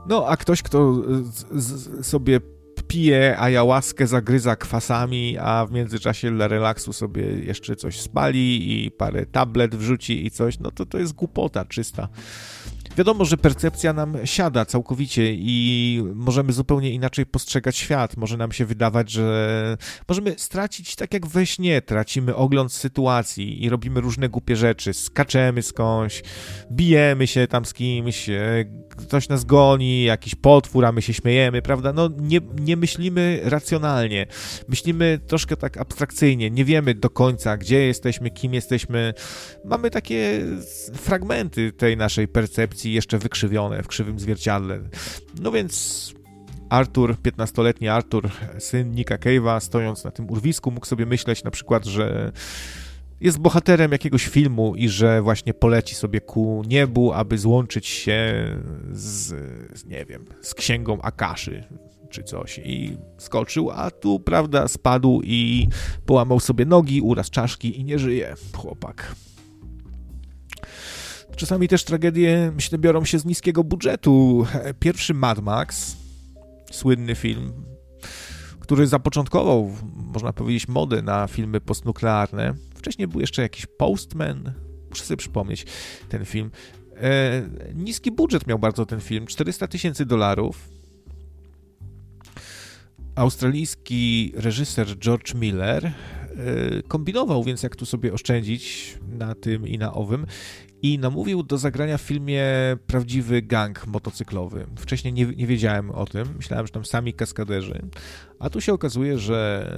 No, a ktoś, kto sobie pije ayahuaskę, zagryza kwasami, a w międzyczasie dla relaksu sobie jeszcze coś spali i parę tablet wrzuci i coś, no to jest głupota czysta. Wiadomo, że percepcja nam siada całkowicie i możemy zupełnie inaczej postrzegać świat. Może nam się wydawać, że możemy stracić, tak jak we śnie, tracimy ogląd sytuacji i robimy różne głupie rzeczy. Skaczemy skądś, bijemy się tam z kimś, ktoś nas goni, jakiś potwór, a my się śmiejemy, prawda? No nie myślimy racjonalnie. Myślimy troszkę tak abstrakcyjnie. Nie wiemy do końca, gdzie jesteśmy, kim jesteśmy. Mamy takie fragmenty tej naszej percepcji jeszcze wykrzywione w krzywym zwierciadle. No więc Arthur, 15-letni Arthur, syn Nicka Cave'a, stojąc na tym urwisku, mógł sobie myśleć na przykład, że jest bohaterem jakiegoś filmu i że właśnie poleci sobie ku niebu, aby złączyć się z księgą Akaszy czy coś i skoczył, a tu, prawda, spadł i połamał sobie nogi, uraz czaszki i nie żyje chłopak. Czasami też tragedie, myślę, biorą się z niskiego budżetu. Pierwszy Mad Max, słynny film, który zapoczątkował, można powiedzieć, modę na filmy postnuklearne. Wcześniej był jeszcze jakiś Postman, muszę sobie przypomnieć ten film. Niski budżet miał bardzo ten film, $400,000. Australijski reżyser George Miller kombinował więc, jak tu sobie oszczędzić na tym i na owym, i namówił do zagrania w filmie prawdziwy gang motocyklowy. Wcześniej nie wiedziałem o tym, myślałem, że tam sami kaskaderzy, a tu się okazuje, że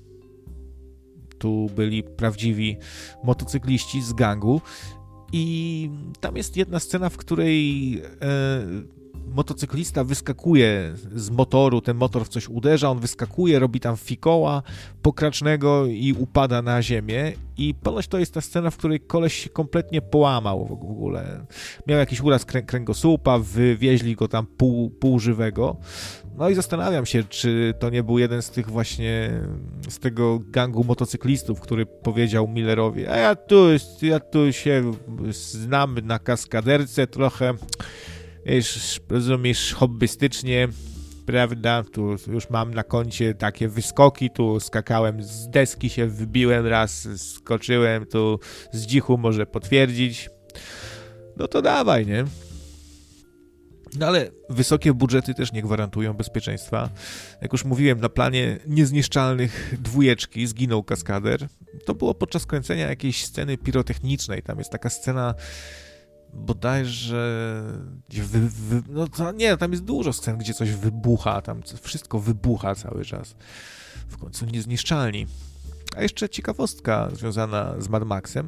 tu byli prawdziwi motocykliści z gangu i tam jest jedna scena, w której motocyklista wyskakuje z motoru, ten motor w coś uderza, on wyskakuje, robi tam fikoła pokracznego i upada na ziemię i ponoć to jest ta scena, w której koleś się kompletnie połamał w ogóle. Miał jakiś uraz kręgosłupa, wywieźli go tam pół żywego. No i zastanawiam się, czy to nie był jeden z tych właśnie, z tego gangu motocyklistów, który powiedział Millerowi, a ja tu się znam na kaskaderce trochę, rozumiesz, hobbystycznie, prawda, tu już mam na koncie takie wyskoki, tu skakałem z deski, się wybiłem raz, skoczyłem, tu z dzichu może potwierdzić, no to dawaj, nie? No ale wysokie budżety też nie gwarantują bezpieczeństwa. Jak już mówiłem, na planie Niezniszczalnych 2 zginął kaskader. To było podczas kręcenia jakiejś sceny pirotechnicznej, tam jest taka scena bodajże tam jest dużo scen, gdzie coś wybucha, tam wszystko wybucha cały czas. W końcu niezniszczalni. A jeszcze ciekawostka związana z Mad Maxem.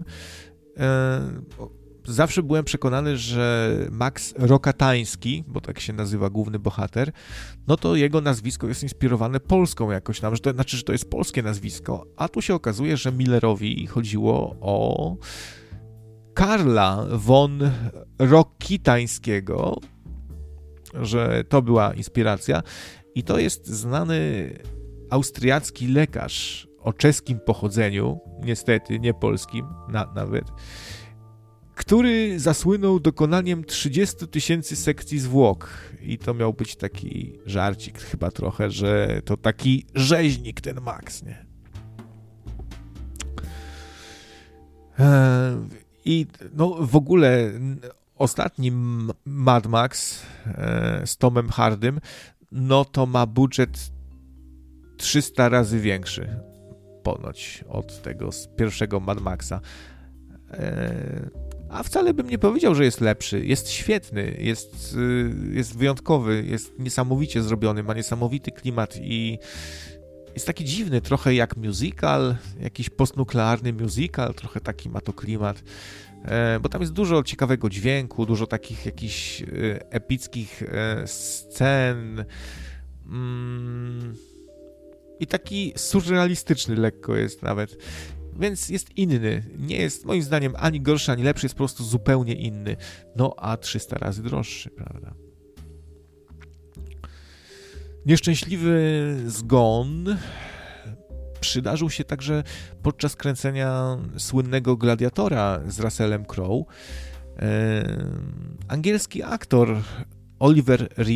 Zawsze byłem przekonany, że Max Rokatański, bo tak się nazywa główny bohater, no to jego nazwisko jest inspirowane Polską jakoś tam, że to jest polskie nazwisko, a tu się okazuje, że Millerowi chodziło o Karla von Rokitańskiego, że to była inspiracja i to jest znany austriacki lekarz o czeskim pochodzeniu, niestety nie polskim nawet, który zasłynął dokonaniem 30 000 sekcji zwłok i to miał być taki żarcik chyba trochę, że to taki rzeźnik ten Max, nie? I no w ogóle ostatni Mad Max z Tomem Hardym, no to ma budżet 300 razy większy ponoć od tego z pierwszego Mad Maxa. A wcale bym nie powiedział, że jest lepszy. Jest świetny, jest wyjątkowy, jest niesamowicie zrobiony, ma niesamowity klimat i jest taki dziwny, trochę jak musical, jakiś postnuklearny musical, trochę taki ma to klimat, bo tam jest dużo ciekawego dźwięku, dużo takich jakichś epickich scen i taki surrealistyczny lekko jest nawet. Więc jest inny. Nie jest moim zdaniem ani gorszy, ani lepszy, jest po prostu zupełnie inny. No a 300 razy droższy, prawda? Nieszczęśliwy zgon przydarzył się także podczas kręcenia słynnego Gladiatora z Russellem Crowe. Angielski aktor Oliver Reed